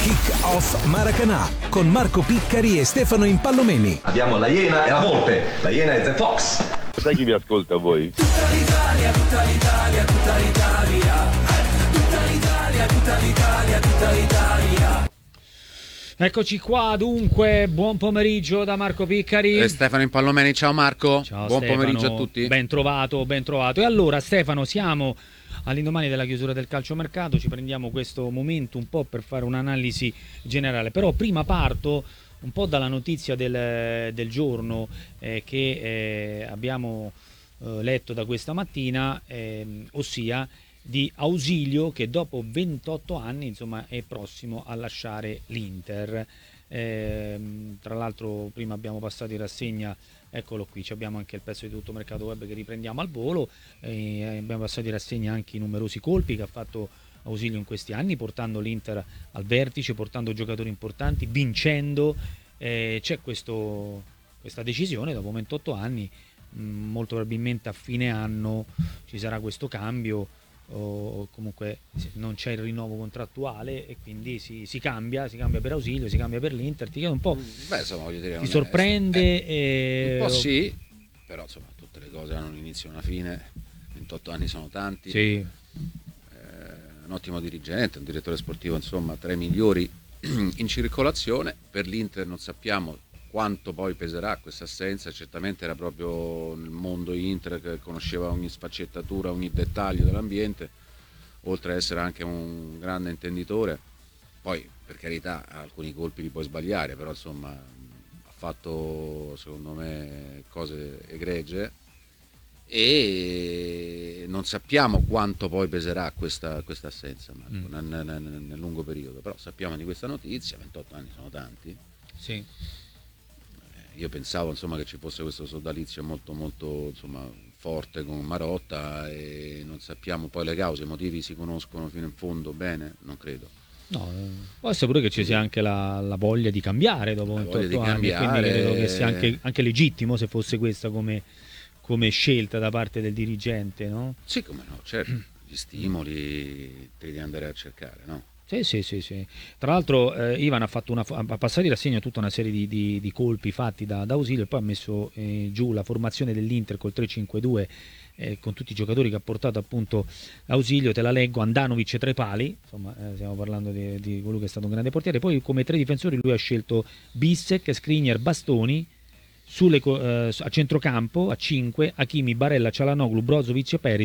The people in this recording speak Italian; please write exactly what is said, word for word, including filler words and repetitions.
Kick-Off Maracanã con Marco Piccari e Stefano Impallomeni. Abbiamo la Iena e la Volpe. La Iena è The Fox. Sai chi vi ascolta voi? Tutta l'Italia, tutta l'Italia, tutta l'Italia. Tutta l'Italia, tutta l'Italia, tutta l'Italia. Eccoci qua, dunque, buon pomeriggio da Marco Piccari e Stefano Impallomeni. Ciao Marco, ciao, buon Stefano. Pomeriggio a tutti. Ben trovato, ben trovato. E allora Stefano, siamo all'indomani della chiusura del calciomercato, ci prendiamo questo momento un po' per fare un'analisi generale, però prima parto un po' dalla notizia del, del giorno eh, che eh, abbiamo eh, letto da questa mattina, eh, ossia di Ausilio che dopo ventotto anni insomma è prossimo a lasciare l'Inter. Eh, tra l'altro prima abbiamo passato in rassegna, eccolo qui, abbiamo anche il pezzo di Tutto Mercato Web che riprendiamo al volo, eh, abbiamo passato in rassegna anche i numerosi colpi che ha fatto Ausilio in questi anni, portando l'Inter al vertice, portando giocatori importanti, vincendo. Eh, c'è questo, questa decisione dopo ventotto anni, mh, molto probabilmente a fine anno ci sarà questo cambio, o comunque non c'è il rinnovo contrattuale e quindi si, si cambia, si cambia per Ausilio, si cambia per l'Inter. Ti chiedo un po', Beh, insomma, voglio dire, ti sorprende? Eh, e... un po' sì, però insomma tutte le cose hanno un inizio e una fine, ventotto anni sono tanti, sì. eh, un ottimo dirigente, un direttore sportivo insomma tra i migliori in circolazione. Per l'Inter non sappiamo quanto poi peserà questa assenza, certamente era proprio nel mondo Inter che conosceva ogni sfaccettatura, ogni dettaglio dell'ambiente, oltre ad essere anche un grande intenditore. Poi per carità alcuni colpi li puoi sbagliare, però insomma ha fatto secondo me cose egregie e non sappiamo quanto poi peserà questa, questa assenza, Marco, mm. nel, nel, nel lungo periodo, però sappiamo di questa notizia, ventotto anni sono tanti. Sì. Io pensavo insomma che ci fosse questo sodalizio molto molto insomma forte con Marotta e non sappiamo poi le cause, i motivi si conoscono fino in fondo bene? Non credo. No, può essere pure che ci sia anche la, la voglia di cambiare dopo ventotto anni, cambiare, quindi credo che sia anche, anche legittimo se fosse questa come, come scelta da parte del dirigente, no? Sì, come no, certo, gli stimoli te li devi andare a cercare, no? Sì, sì, sì, sì. Tra l'altro eh, Ivan ha fatto una, ha passato in rassegna tutta una serie di, di, di colpi fatti da, da Ausilio e poi ha messo eh, giù la formazione dell'Inter col tre cinque due eh, con tutti i giocatori che ha portato appunto Ausilio. Te la leggo: Andanovic tra i pali, insomma eh, stiamo parlando di, di colui che è stato un grande portiere. Poi come tre difensori lui ha scelto Bissek, Skriniar, Bastoni. Sulle, eh, a centrocampo a cinque Hakimi, Barella, Çalhanoğlu, Brozovic e Perisic.